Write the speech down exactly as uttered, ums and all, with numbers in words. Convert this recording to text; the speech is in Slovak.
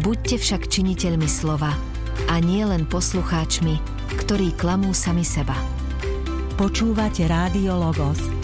Buďte však činiteľmi slova a nie len poslucháčmi, ktorí klamú sami seba. Počúvate Rádio Logos,